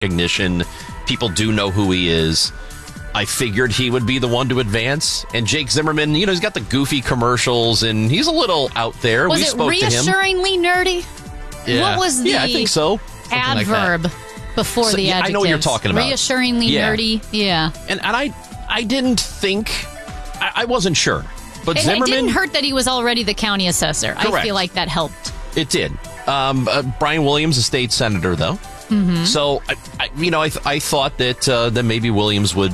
recognition. People do know who he is. I figured he would be the one to advance. And Jake Zimmerman, he's got the goofy commercials, and he's a little out there. Was it reassuringly nerdy? Yeah. What was the I think so. adverb before the adjective? I know what you're talking about. Reassuringly nerdy? Yeah. And I didn't think... I wasn't sure. But Zimmerman... It didn't hurt that he was already the county assessor. Correct. I feel like that helped. It did. Brian Williams, a state senator, though. Mm-hmm. So, I thought that maybe Williams would